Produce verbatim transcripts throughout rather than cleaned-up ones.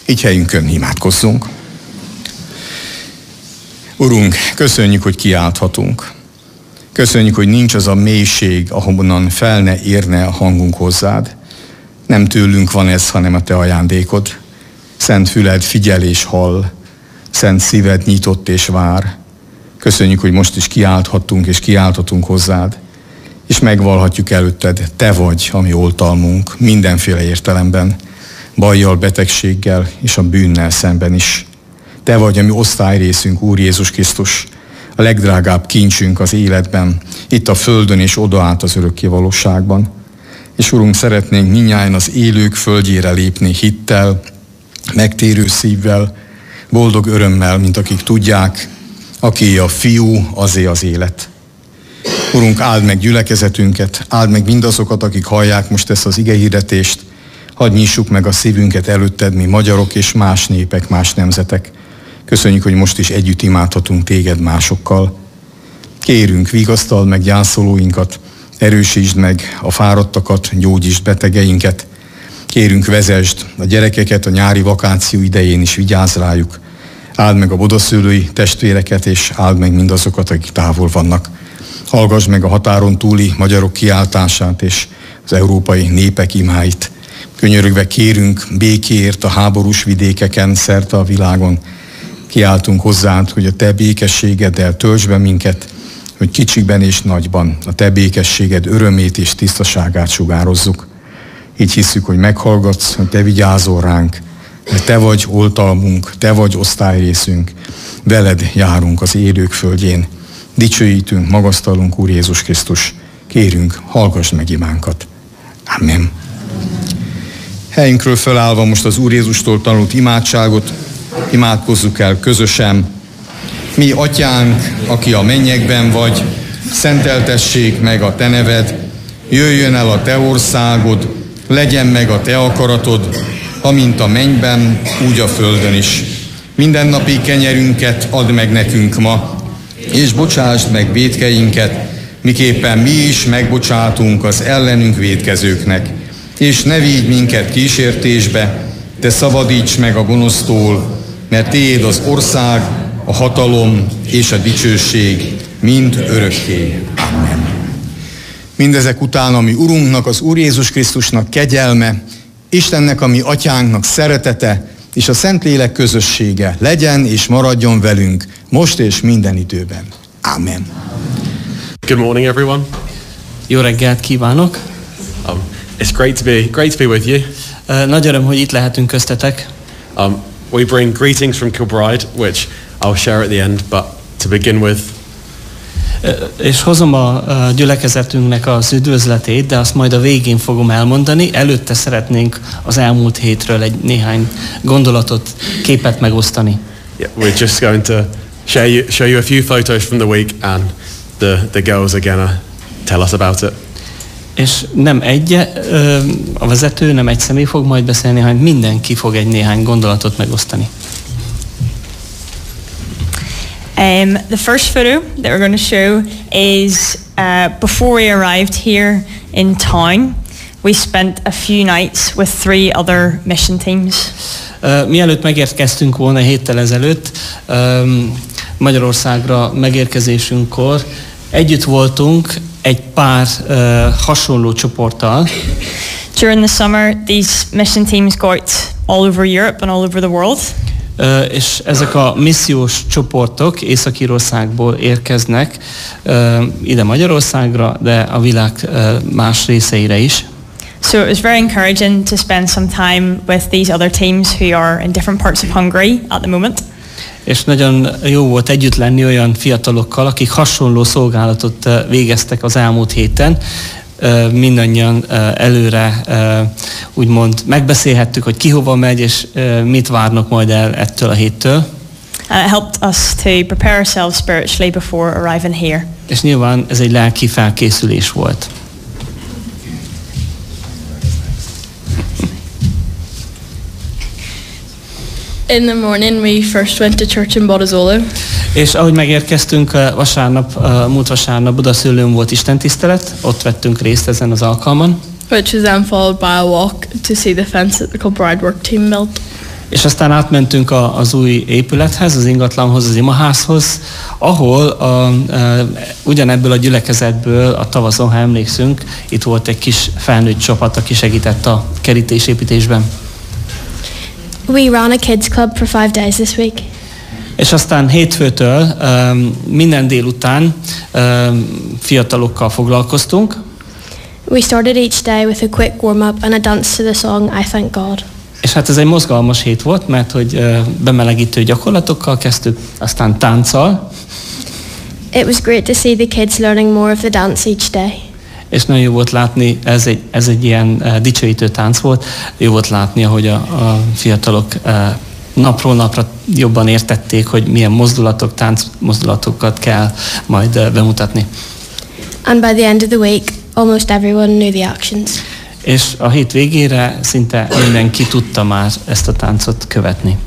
Így helyünkön imádkozzunk. Urunk, köszönjük, hogy kiálthatunk. Köszönjük, hogy nincs az a mélység, ahonnan fel ne érne a hangunk hozzád. Nem tőlünk van ez, hanem a te ajándékod. Szent füled figyel és hall, szent szíved nyitott és vár. Köszönjük, hogy most is kiálthattunk és kiálthatunk hozzád, és megvallhatjuk előtted, te vagy a mi oltalmunk mindenféle értelemben, bajjal, betegséggel és a bűnnel szemben is. Te vagy a mi osztályrészünk, Úr Jézus Krisztus, a legdrágább kincsünk az életben, itt a földön és oda át az örökké valóságban. És Urunk, szeretnénk mindnyájan az élők földjére lépni hittel, megtérő szívvel, boldog örömmel, mint akik tudják, aki a fiú, azé az élet. Urunk, áld meg gyülekezetünket, áld meg mindazokat, akik hallják most ezt az igehirdetést, hadd nyissuk meg a szívünket előtted, mi magyarok és más népek, más nemzetek. Köszönjük, hogy most is együtt imádhatunk téged másokkal. Kérünk, vigasztald meg gyászolóinkat, erősítsd meg a fáradtakat, gyógyítsd betegeinket. Kérünk, vezesd a gyerekeket a nyári vakáció idején is, vigyázz rájuk. Áld meg a bodaszülői testvéreket, és áld meg mindazokat, akik távol vannak. Hallgass meg a határon túli magyarok kiáltását és az európai népek imáit. Könyörögve kérünk békéért a háborús vidékeken, szerte a világon. Kiáltunk hozzád, hogy a te békességeddel töltsd be minket, hogy kicsikben és nagyban a te békességed örömét és tisztaságát sugározzuk. Így hisszük, hogy meghallgatsz, hogy te vigyázol ránk, mert te vagy oltalmunk, te vagy osztályrészünk, veled járunk az élők földjén. Dicsőítünk, magasztalunk, Úr Jézus Krisztus, kérünk, hallgass meg imánkat. Amen. Helyünkről felállva most az Úr Jézustól tanult imádságot imádkozzuk el közösen. Mi atyánk, aki a mennyekben vagy, szenteltessék meg a te neved, jöjjön el a te országod, legyen meg a te akaratod, amint a mennyben, úgy a földön is. Mindennapi kenyerünket add meg nekünk ma, és bocsásd meg vétkeinket, miképpen mi is megbocsátunk az ellenünk vétkezőknek. És ne vigy minket kísértésbe, de szabadíts meg a gonosztól, mert tiéd az ország, a hatalom és a dicsőség mind örökké. Amen. Mindezek után, ami Urunknak, az Úr Jézus Krisztusnak kegyelme, Istennek, ami Atyánknak szeretete, és a Szentlélek közössége legyen és maradjon velünk, most és minden időben. Amen. Good morning, everyone. Jó reggelt kívánok! Um, it's great to be great to be with you. Uh, nagy öröm, hogy itt lehetünk köztetek. Um, we bring greetings from Kilbride, which I'll share at the end, but to begin with. Uh, és hozom a uh, gyülekezetünknek az üdvözletét, de azt majd a végén fogom elmondani. Előtte szeretnénk az elmúlt hétről egy néhány gondolatot, képet megosztani. Yeah, we're just going to share you, show you a few photos from the week, and the the girls are gonna tell us about it. És nem egy, a vezető, nem egy személy fog majd beszélni, hanem mindenki fog egy néhány gondolatot megosztani. Um, the first photo that we're going to show is uh, before we arrived here in town, we spent a few nights with three other mission teams. Uh, mielőtt megérkeztünk volna héttel ezelőtt, um, Magyarországra megérkezésünkkor együtt voltunk egy pár uh, hasonló csoporttal. During the summer, these mission teams go out all over Europe and all over the world. Uh, és ezek a missziós csoportok Észak-Írországból érkeznek uh, ide Magyarországra, de a világ uh, más részeire is. So it was very encouraging to spend some time with these other teams who are in different parts of Hungary at the moment. És nagyon jó volt együtt lenni olyan fiatalokkal, akik hasonló szolgálatot végeztek az elmúlt héten. Mindannyian előre úgymond megbeszélhettük, hogy ki hova megy, és mit várnak majd el ettől a héttől. And it helped us to prepare ourselves spiritually before arriving here. És nyilván ez egy lelki felkészülés volt. In the morning we first went to church in Bodazolo. És ahogy megérkeztünk vasárnap, múlt vasárnap Budaszőlőn volt istentisztelet, ott vettünk részt ezen az alkalman. Which was then followed by a walk to see the fence that the Kilbride work team built. És aztán átmentünk a, az új épülethez, az ingatlanhoz, az imaházhoz, ahol a, a, ugyanebből a gyülekezetből a tavaszon, ha emlékszünk, itt volt egy kis felnőtt csapat, aki segített a kerítésépítésben. We ran a kids club for five days this week. És aztán hétfőtől um, minden délután um, fiatalokkal foglalkoztunk. We started each day with a quick warm-up and a dance to the song I Thank God. És hát ez egy mozgalmas hét volt, mert hogy uh, bemelegítő gyakorlatokkal kezdtük, aztán tánccal. It was great to see the kids learning more of the dance each day. És nagyon jó volt látni, ez egy, ez egy ilyen uh, dicsőítő tánc volt, jó volt látni, ahogy a, a fiatalok uh, napról napra jobban értették, hogy milyen mozdulatok, táncmozdulatokat kell majd uh, bemutatni. And by the end of the week, almost everyone knew the actions. És a hét végére szinte mindenki tudta már ezt a táncot követni.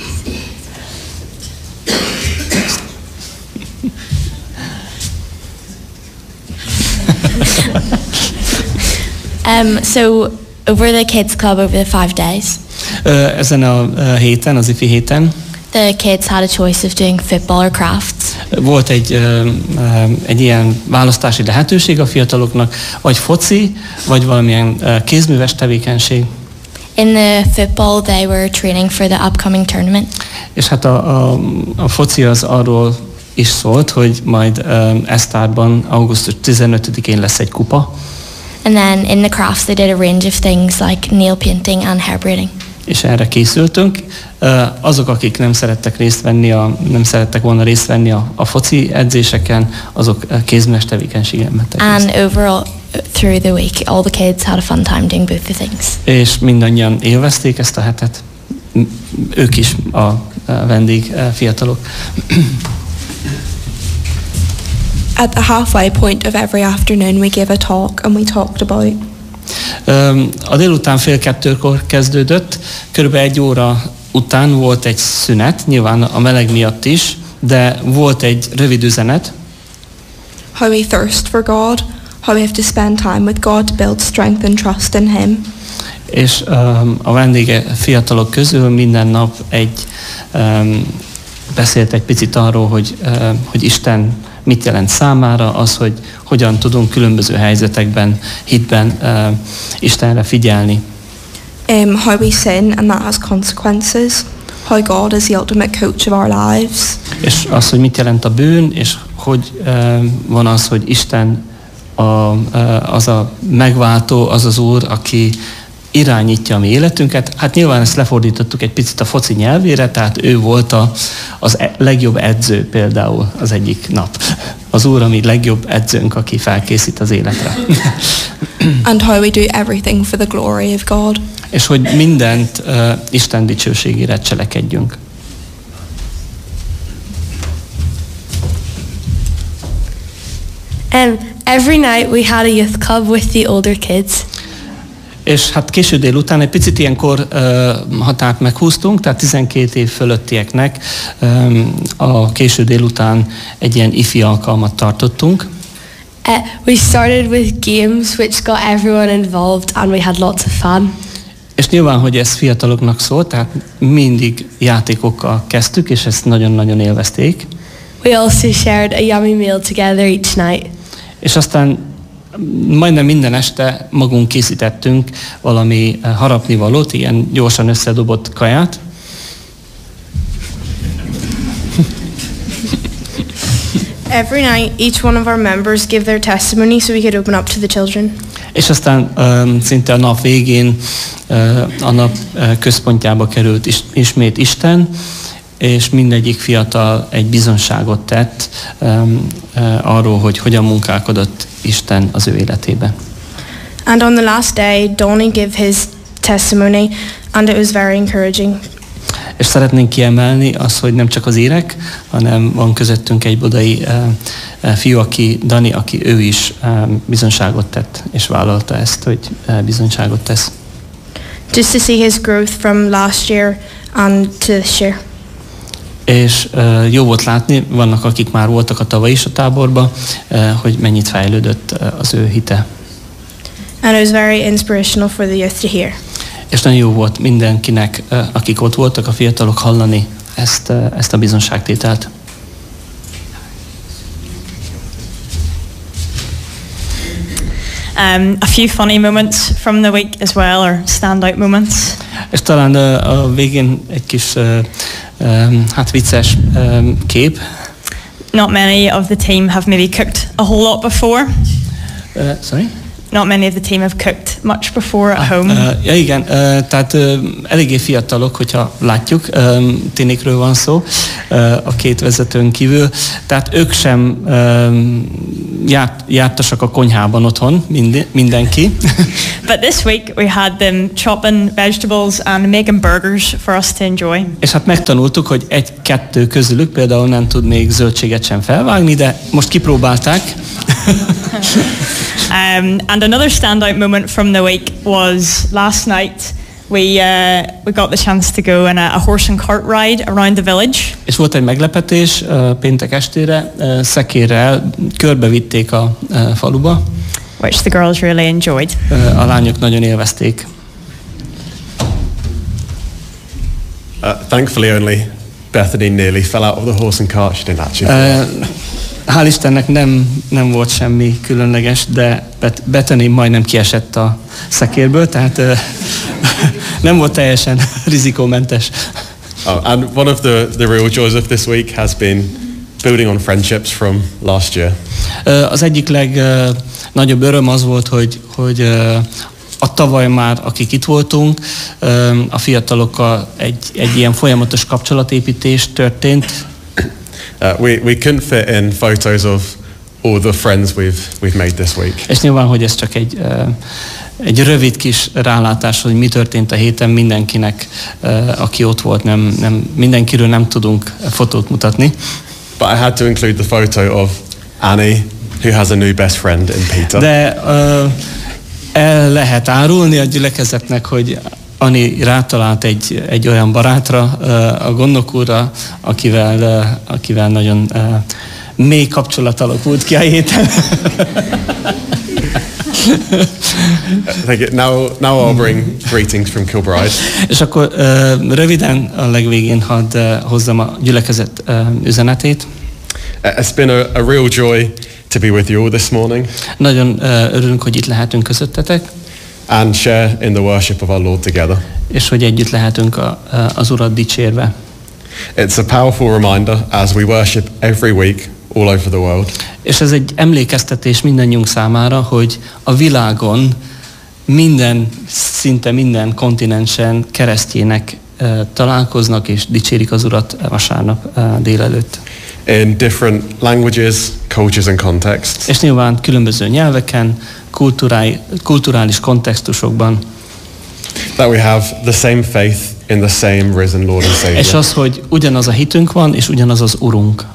um, so over the kids club over the five days. Ezen a héten, az ifi héten, the kids had a choice of doing football or crafts. Volt egy, egy ilyen választási lehetőség a fiataloknak, vagy foci, vagy valamilyen kézműves tevékenység. In the football they were training for the upcoming tournament. És hát a, a, a foci az arról is szólt, hogy majd Esztárban augusztus tizenötödikén lesz egy kupa. And then in the crafts they did a range of things like nail painting and hair braiding. És erre készültünk. Azok, akik nem szerettek részt venni, a, nem szerettek volna részt venni a, a foci edzéseken, azok kézműves tevékenységen vettek részt. And overall through the week all the kids had a fun time doing both the things. És mindannyian élvezték ezt a hetet. Ők is a vendég fiatalok. At the halfway point of every afternoon we gave a talk and we talked about. A délután fél kettőkor kezdődött, körülbelül egy óra után volt egy szünet, nyilván a meleg miatt is, de volt egy rövid üzenet. How we thirst for God, how we have to spend time with God to build strength and trust in Him. És um, a vendége fiatalok közül minden nap egy um, beszélt egy picit arról, hogy, uh, hogy Isten mit jelent számára, az, hogy hogyan tudunk különböző helyzetekben, hitben uh, Istenre figyelni. Um, how we sin and that has consequences. How God is the ultimate coach of our lives. És az, hogy mit jelent a bűn, és hogy uh, van az, hogy Isten a, uh, az a megváltó, az az Úr, aki irányítja a mi életünket. Hát nyilván ezt lefordítottuk egy picit a foci nyelvére, tehát ő volt a, az e- legjobb edző például az egyik nap. Az Úr, ami legjobb edzőnk, aki felkészít az életre. And how we do everything for the glory of God. És hogy mindent uh, Isten dicsőségére cselekedjünk. Um, every night we had a youth club with the older kids. És hát késő délután egy picit ilyenkor uh, határt meghúztunk, tehát tizenkét év fölöttieknek um, a késő délután egy ilyen ifi alkalmat tartottunk. Uh, we started with games which got everyone involved and we had lots of fun. És nyilván, hogy ez fiataloknak szól, tehát mindig játékokkal kezdtük, és ezt nagyon-nagyon élvezték. We also shared a yummy meal together each night. És aztán majdnem minden este magunk készítettünk valami harapnivalót, ilyen gyorsan összedobott kaját. Every night, each one of our members give their testimony so we could open up to the children. És aztán um, szinte a nap végén uh, a nap uh, központjába került is, ismét Isten, és mindegyik fiatal egy bizonságot tett um, uh, arról, hogy hogyan munkálkodott Isten az ő életébe. And on the last day, Donnie gave his testimony, and it was very encouraging. És szeretnénk kiemelni azt, hogy nem csak az érek, hanem van közöttünk egy budai uh, uh, fiú, aki, Dani, aki ő is uh, bizonságot tett, és vállalta ezt, hogy uh, bizonságot tesz. Just to see his growth from last year and to this year. És uh, jó volt látni, vannak akik már voltak a tavaly is a táborba, uh, hogy mennyit fejlődött uh, az ő hite. And it was very inspirational for the youth to hear. És nagyon jó volt mindenkinek, akik ott voltak, a fiatalok, hallani ezt, ezt a bizonságtételt. Um, a few funny moments from the week as well, or standout moments. És talán uh, a végén egy kis uh, um, hát vicces um, kép. Not many of the team have maybe cooked a whole lot before. Uh, sorry? Not many of the team have cooked much before at home. Uh, ja igen, uh, tehát uh, eléggé fiatalok, hogyha látjuk, um, tinikről van szó, uh, a két vezetőn kívül, tehát ők sem um, járt, jártasak a konyhában otthon, minden, mindenki. But this week we had them chopping vegetables and making burgers for us to enjoy. És hát megtanultuk, hogy egy-kettő közülük például nem tud még zöldséget sem felvágni, de most kipróbálták. um, and another standout moment from the week was last night. We uh, we got the chance to go on a, a horse and cart ride around the village. És volt egy meglepetés uh, péntek estére, uh, szekérrel körbevitték a uh, faluba. Which the girls really enjoyed. Uh, a lányok nagyon élvezték. Uh, thankfully only Bethany nearly fell out of the horse and cart. She didn't actually. Uh, hál' Istennek nem, nem volt semmi különleges, de Bethany majdnem kiesett a szekérből, tehát uh, nem volt teljesen rizikómentes. Oh, and one of the, the real joys of this week has been building on friendships from last year. Uh, az egyik legnagyobb uh, öröm az volt, hogy, hogy uh, a tavaly már, akik itt voltunk, um, a fiatalokkal egy, egy ilyen folyamatos kapcsolatépítés történt. Uh, we, we couldn't fit in photos of all the friends we've, we've made this week. És nyilván, hogy ez csak egy, uh, egy rövid kis rálátás, hogy mi történt a héten mindenkinek, uh, aki ott volt, nem, nem, mindenkiről nem tudunk fotót mutatni. But I had to include the photo of Annie, who has a new best friend in Peter. De uh, el lehet árulni a gyülekezetnek, hogy Ani rátalált egy, egy olyan barátra, a gondnok úrra, akivel, akivel nagyon mély kapcsolat alakult ki a héten. now, now I'll bring greetings from Kilbride. És akkor röviden a legvégén hadd hozzam a gyülekezet üzenetét. It's been a, a real joy to be with you all this morning. Nagyon örülünk, hogy itt lehetünk közöttetek. And share in the worship of our Lord together. És hogy együtt lehetünk a, az Urat dicsérve. It's a powerful reminder as we worship every week all over the world. És ez egy emlékeztetés mindannyiunk számára, hogy a világon minden, szinte minden kontinensen keresztjének uh, találkoznak és dicsérik az Urat vasárnap uh, délelőtt. In different languages, cultures and contexts. És nyilván különböző nyelveken, kulturális kontextusokban. That we have the same faith in the same risen Lord and Savior. És az, hogy ugyanaz a hitünk van, és ugyanaz az Urunk.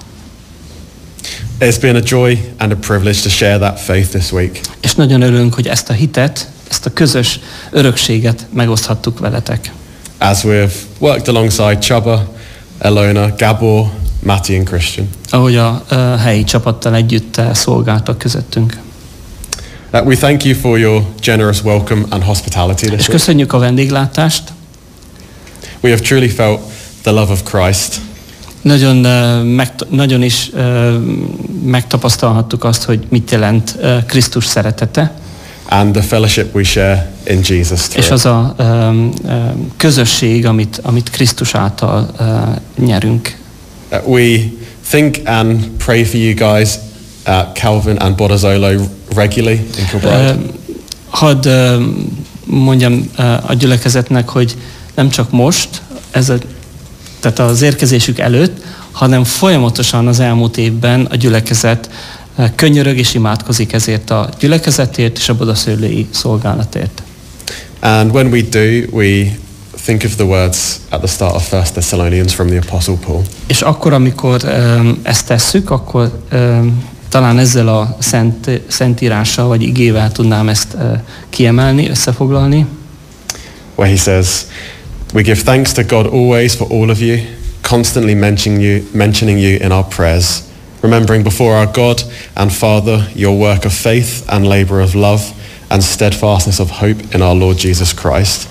It's been a joy and a privilege to share that faith this week. És nagyon örülünk, hogy ezt a hitet, ezt a közös örökséget megoszthattuk veletek. As we've worked alongside Csaba, Elona, Gabor, Matty and Christian. Ahogy a uh, helyi csapattal együtt uh, szolgáltak közöttünk. Uh, we thank you for your generous welcome and hospitality this És week. köszönjük a vendéglátást. We have truly felt the love of Christ. Nagyon, uh, meg, nagyon is uh, megtapasztalhattuk azt, hogy mit jelent uh, Krisztus szeretete. And the fellowship we share in Jesus through. És az a um, um, közösség, amit, amit Krisztus által uh, nyerünk. Uh, we think and pray for you guys at Calvin and Bodazzolo regularly in Kilbride. Uh, hadd uh, mondjam uh, a gyülekezetnek, hogy nem csak most, ez a, tehát az érkezésük előtt, hanem folyamatosan az elmúlt évben a gyülekezet uh, könyörög és imádkozik ezért a gyülekezetért és a bodaszőlői szolgálatért. And when we do, we think of the words at the start of First Thessalonians from the Apostle Paul. És akkor, amikor um, ezt tesszük, akkor um, talán ezzel a szent, szentírással vagy igével tudnám ezt uh, kiemelni, összefoglalni. Where he says, we give thanks to God always for all of you, constantly mentioning you, mentioning you in our prayers, remembering before our God and Father your work of faith and labor of love and steadfastness of hope in our Lord Jesus Christ.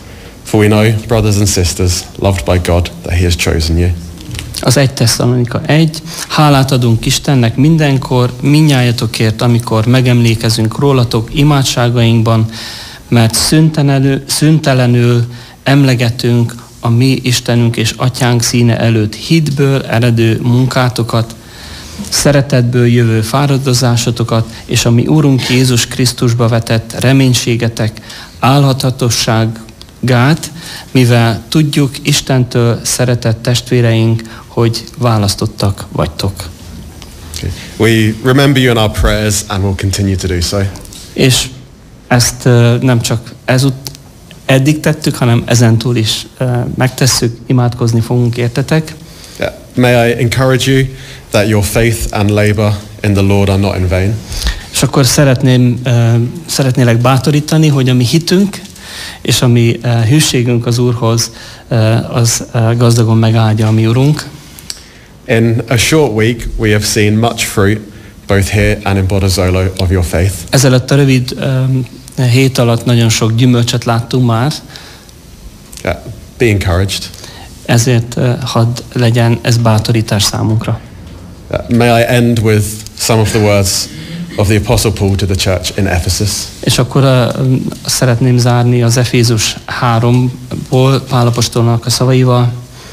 For we know, brothers and sisters, loved by God, that he has chosen you. Az egy Tesszalonika egy. Hálát adunk Istennek mindenkor, mindnyájatokért, amikor megemlékezünk rólatok imádságainkban, mert szüntelenül, szüntelenül emlegetünk a mi Istenünk és Atyánk színe előtt hitből eredő munkátokat, szeretetből jövő fáradozásotokat, és a mi Úrunk Jézus Krisztusba vetett reménységetek álhatatosságát, mivel tudjuk Istentől, szeretett testvéreink, hogy választottak vagytok. Okay. We remember you in our prayers and will continue to do so. És ezt uh, nem csak ezut, eddig tettük, hanem ezentúl is uh, megtesszük, imádkozni fogunk értetek. Yeah. May I encourage you that your faith and labor in the Lord are not in vain. És akkor szeretném, uh, szeretnélek bátorítani, hogy a mi hitünk és a mi uh, hűségünk az Úrhoz, uh, az uh, gazdagon megáldja a mi Urunk. In a short week, we have seen much fruit, both here and in Bodazzolo, of your faith. Ezelőtt a rövid um, hét alatt nagyon sok gyümölcsöt láttunk már. Yeah. Be encouraged. Ezért uh, hadd legyen ez bátorítás számunkra. Uh, may I end with some of the words of the Apostle Paul to the church in Ephesus. És akkor uh, szeretném zárni az Efézus háromból Pál apostolnak a szavaival.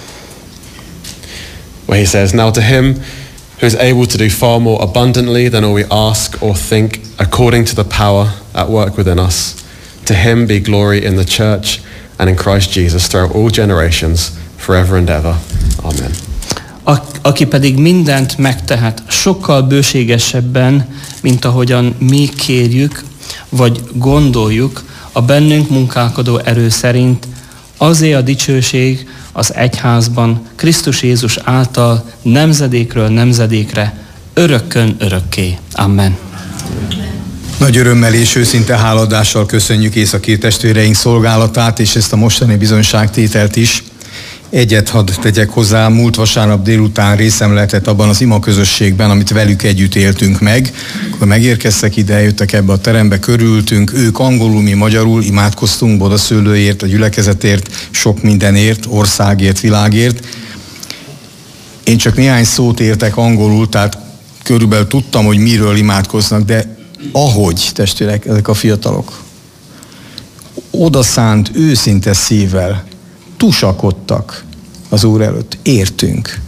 Where he says, now to him who is able to do far more abundantly than all we ask or think, according to the power at work within us, to him be glory in the church and in Christ Jesus throughout all generations, forever and ever. Amen. Aki pedig mindent megtehet, sokkal bőségesebben, mint ahogyan mi kérjük, vagy gondoljuk, a bennünk munkálkodó erő szerint, azért a dicsőség az egyházban, Krisztus Jézus által nemzedékről nemzedékre, örökkön örökké. Amen. Nagy örömmel és őszinte háladással köszönjük északi testvéreink szolgálatát és ezt a mostani bizonyságtételt is. Egyet hadd tegyek hozzá, múlt vasárnap délután részem lehetett abban az ima közösségben, amit velük együtt éltünk meg. Akkor megérkeztek ide, jöttek ebbe a terembe, körültünk, ők angolul, mi magyarul imádkoztunk Bodaszőlőért, a gyülekezetért, sok mindenért, országért, világért. Én csak néhány szót értek angolul, tehát körülbelül tudtam, hogy miről imádkoznak, de ahogy, testvérek, ezek a fiatalok odaszánt, őszinte szívvel tusakodtak az Úr előtt. Értünk.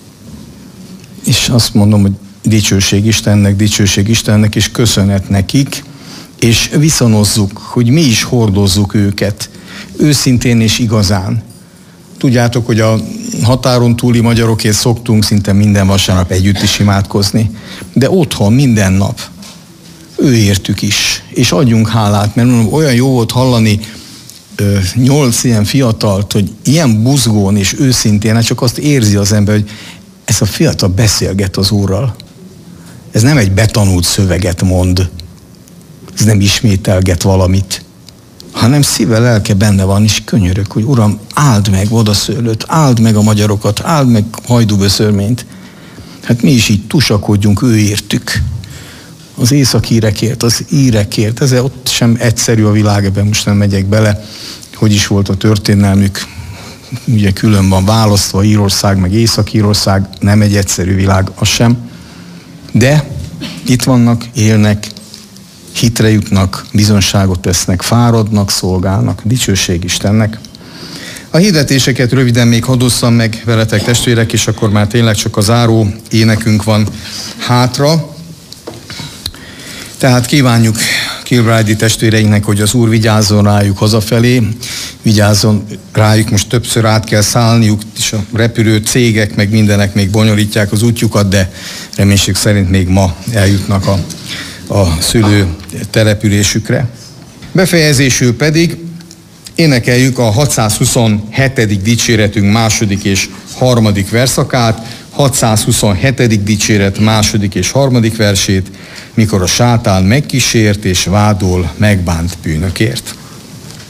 És azt mondom, hogy dicsőség Istennek, dicsőség Istennek, és köszönet nekik, és viszonozzuk, hogy mi is hordozzuk őket. Őszintén és igazán. Tudjátok, hogy a határon túli magyarokért szoktunk szinte minden vasárnap együtt is imádkozni, de otthon minden nap ő értük is. És adjunk hálát, mert mondom, olyan jó volt hallani nyolc ilyen fiatalt, hogy ilyen buzgón és őszintén, hát csak azt érzi az ember, hogy ez a fiatal beszélget az Úrral. Ez nem egy betanult szöveget mond, ez nem ismételget valamit, hanem szíve, lelke benne van, és könyörök, hogy Uram, áld meg Bodaszőlőt, áld meg a magyarokat, áld meg Hajdúböszörményt. Hát mi is így tusakodjunk, ő értük. Az északírekért, az írekért, ez ott sem egyszerű a világ, ebben most nem megyek bele, hogy is volt a történelmük, ugye külön van választva Írország, meg Észak-Írország, nem egy egyszerű világ, az sem. De itt vannak, élnek, hitre jutnak, bizonságot tesznek, fáradnak, szolgálnak, dicsőség Istennek. A hirdetéseket röviden még hadosszam meg veletek, testvérek, és akkor már tényleg csak a záró énekünk van hátra. Tehát kívánjuk Kilbride-i testvéreinknek, hogy az Úr vigyázzon rájuk hazafelé, vigyázzon rájuk, most többször át kell szállniuk, és a repülő cégek meg mindenek még bonyolítják az útjukat, de reménység szerint még ma eljutnak a, a szülő településükre. Befejezésül pedig énekeljük a hatszázhuszonhetedik dicséretünk második és harmadik verszakát, hatszázhuszonhetedik dicséret második és harmadik versét, mikor a sátán megkísért és vádol megbánt bűnökért.